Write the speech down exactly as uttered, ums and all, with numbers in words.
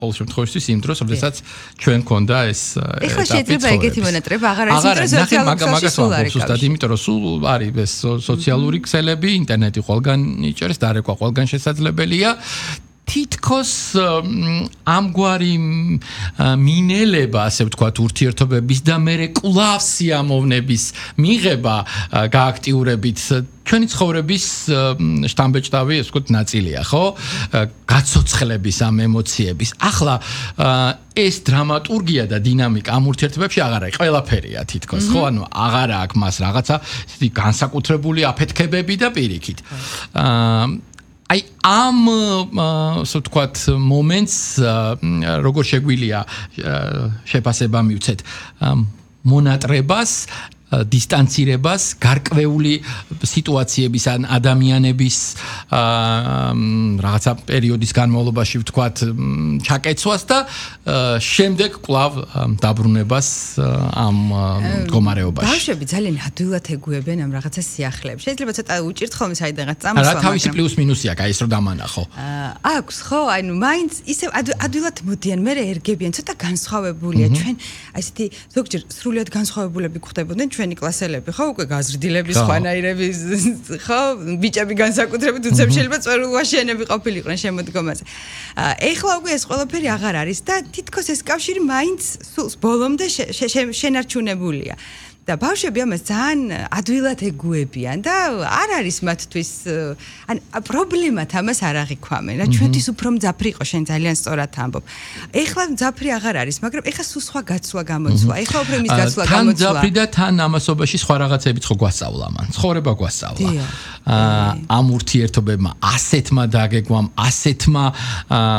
ყოველ შემთხვევაში იმ დროს, როდესაც ჩვენ გქონდა ეს ეხლა შეიძლება ეგეთი მონატრება აღარ არის, იმიტომ რომ სოციალური სულ არის ზუსტად, იმიტომ რომ სულ არის ეს სოციალური ქსელები, ინტერნეტი ყველგან იჭერს, დარეკვა ყველგან შესაძლებელია. თითქოს ამგვარი მინელება, ასე ვთქვათ, ურთიერთობების და მერე კვლავ სიამოვნების მიღება გააქტიურებით ჩვენი ცხოვრების შთამბეჭდავი, ასე ვთქვათ, ნაწილია, ხო? გაცოცხლების ამ ემოციების. ახლა ეს დრამატურგია და დინამიკა ამ ურთიერთობებში აღარ არის, ყველაფერია თითქოს, ხო? ანუ აღარ აქვს მას რაღაცა ისეთი განსაკუთრებული აფეთქებები და პირიქით. აა აი ამ ასე ვთქვათ მომენტს როგორ შეგვიძლია შეფასება მივცეთ მონატრებას დისტანცირებას გარკვეული სიტუაციების ან ადამიანების რაღაცა პერიოდის განმავლობაში ვთქვათ ჩაკეცვას და შემდეგ კვლავ დაბრუნებას ამ მდგომარეობაში. ბავშვები ძალიან ადვილად ეგუებენ ამ რაღაცა სიახლეებს. შეიძლება ცოტა უჭირთ ხოლმე საიდანღაც წამოსვლა. რა თავისი პლუს მინუსი აქვს, აი ეს რომ დამანახო. აქვს ხო, აი ნუ მაინც ისე ადვილად მოდიან, მე ერგებიან, ცოტა განსხვავებულია. ჩვენ აი ესეთი ზოგჯერ სრულიად განსხვავებულები გვხდებოდნენ ჩვენი კლასელები, ხო, უკვე გაზრდილების ხვანაირები, ხო, ბიჭები განსაკუთრებით უცებ შეიძლება წვერულვაშიანები ყოფილიყვნენ შემოდგომაზე. ეხლა უკვე ეს ყველაფერი აღარ არის და თითქოს ეს კავშირი მაინც სულს ბოლომდე შენარჩუნებულია. და ბავშვები ამას ძალიან ადვილად ეგუებიან და არ არის მათთვის ან პრობლემად ამას არ აღიქვამენ. რა ჩვენთვის უფრო მძაფრი იყო, შენ ძალიან სწორად ამბობ. ეხლა მძაფრი აღარ არის, მაგრამ ეხლა სულ სხვა გაცვლა გამოცვლა. ეხლა უფრო მის გაცვლა გამოცვლა. თან მძაფრი და თან ამასობაში სხვა რაღაცებიც ხო გვასწავლა მან. ცხოვრება გვასწავლა. ამ ურთიერთობებმა ასეთმა დაგეგმვამ, ასეთმა